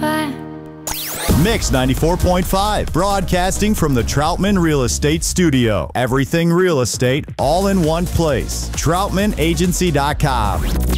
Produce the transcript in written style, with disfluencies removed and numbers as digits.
fire. Mix 94.5, broadcasting from the Troutman Real Estate Studio. Everything real estate, all in one place. TroutmanAgency.com.